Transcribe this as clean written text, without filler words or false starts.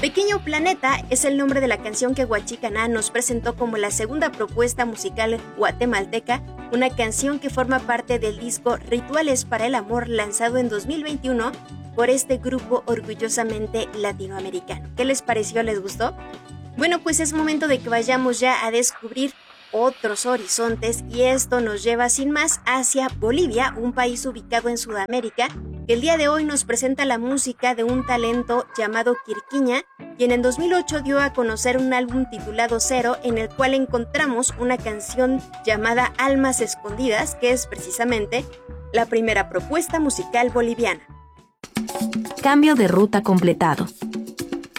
Pequeño Planeta es el nombre de la canción que Huachicaná nos presentó como la segunda propuesta musical guatemalteca, una canción que forma parte del disco Rituales para el Amor, lanzado en 2021 por este grupo orgullosamente latinoamericano. ¿Qué les pareció? ¿Les gustó? Bueno, pues es momento de que vayamos ya a descubrir otros horizontes, y esto nos lleva sin más hacia Bolivia, un país ubicado en Sudamérica, que el día de hoy nos presenta la música de un talento llamado Quirquiña, quien en 2008 dio a conocer un álbum titulado Cero, en el cual encontramos una canción llamada Almas Escondidas, que es precisamente la primera propuesta musical boliviana. Cambio de ruta completado.